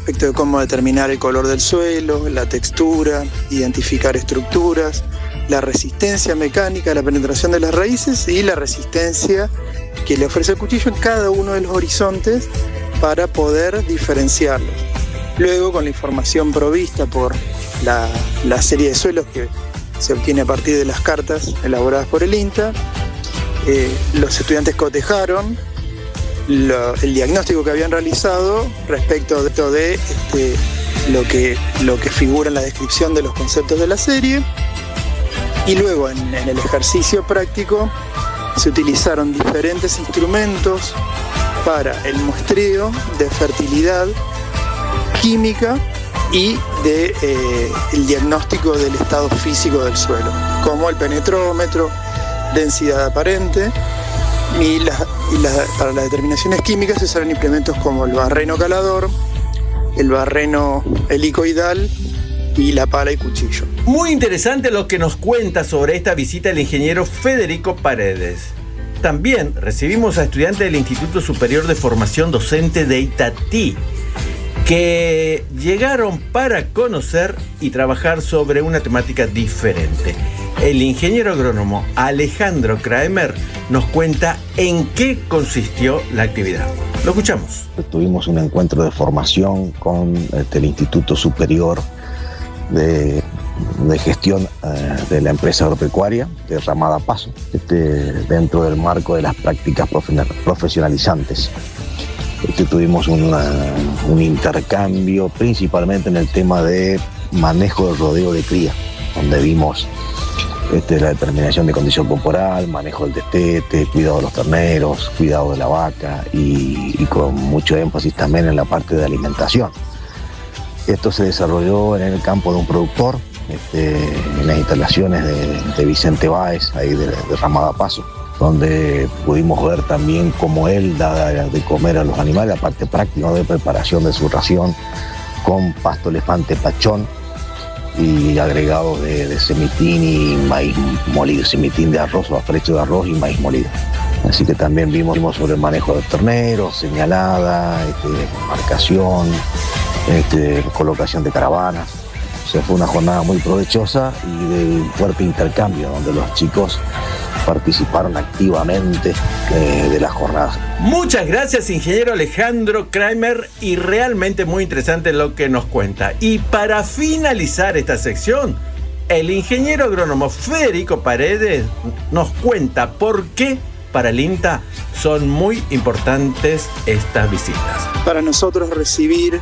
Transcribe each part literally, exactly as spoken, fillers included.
respecto de cómo determinar el color del suelo, la textura, identificar estructuras, la resistencia mecánica, la penetración de las raíces y la resistencia que le ofrece el cuchillo en cada uno de los horizontes para poder diferenciarlos. Luego, con la información provista por la, la serie de suelos que se obtiene a partir de las cartas elaboradas por el INTA, eh, los estudiantes cotejaron lo, el diagnóstico que habían realizado respecto de, de este, lo, que, lo que figura en la descripción de los conceptos de la serie, y luego en, en el ejercicio práctico se utilizaron diferentes instrumentos para el muestreo de fertilidad química y de eh, el diagnóstico del estado físico del suelo, como el penetrómetro, densidad aparente, y, la, y la, para las determinaciones químicas se usaron implementos como el barreno calador, el barreno helicoidal y la pala y cuchillo. Muy interesante lo que nos cuenta sobre esta visita el ingeniero Federico Paredes. También recibimos a estudiantes del Instituto Superior de Formación Docente de Itatí, que llegaron para conocer y trabajar sobre una temática diferente. El ingeniero agrónomo Alejandro Kramer nos cuenta en qué consistió la actividad. Lo escuchamos. Tuvimos un encuentro de formación con este, el Instituto Superior de, de Gestión eh, de la Empresa Agropecuaria de Ramada Paso, este, dentro del marco de las prácticas profesionalizantes. Este, tuvimos una, un intercambio principalmente en el tema de manejo del rodeo de cría, donde vimos este, la determinación de condición corporal, manejo del destete, cuidado de los terneros, cuidado de la vaca y, y con mucho énfasis también en la parte de alimentación. Esto se desarrolló en el campo de un productor, este, en las instalaciones de, de Vicente Báez, ahí de, de Ramada Paso, donde pudimos ver también cómo él da de comer a los animales, la parte práctica de preparación de su ración con pasto elefante pachón y agregados de, de semitín y maíz molido, semitín de arroz o afrecho de arroz y maíz molido. Así que también vimos, vimos sobre el manejo de terneros, señalada, este, marcación, este, colocación de caravanas. O sea, fue una jornada muy provechosa y de fuerte intercambio, donde los chicos participaron activamente eh, de las jornadas. Muchas gracias, ingeniero Alejandro Kramer, y realmente muy interesante lo que nos cuenta. Y para finalizar esta sección, el ingeniero agrónomo Federico Paredes nos cuenta por qué para el INTA son muy importantes estas visitas. Para nosotros recibir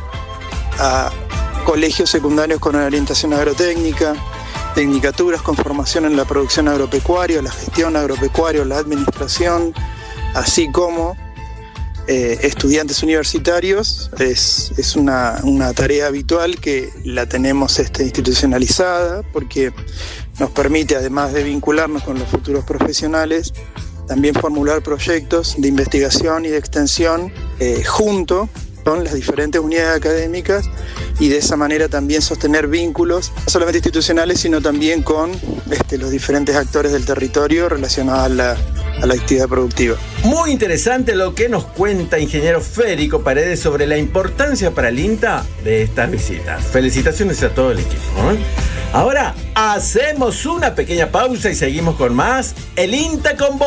a colegios secundarios con orientación agrotécnica, tecnicaturas con formación en la producción agropecuaria, la gestión agropecuaria, la administración, así como eh, estudiantes universitarios, es, es una, una tarea habitual que la tenemos este, institucionalizada, porque nos permite, además de vincularnos con los futuros profesionales, también formular proyectos de investigación y de extensión eh, junto con las diferentes unidades académicas, y de esa manera también sostener vínculos, no solamente institucionales, sino también con este, los diferentes actores del territorio relacionados a la, a la actividad productiva. Muy interesante lo que nos cuenta ingeniero Federico Paredes sobre la importancia para el INTA de estas visitas. Felicitaciones a todo el equipo, ¿eh? Ahora hacemos una pequeña pausa y seguimos con más El INTA con vos.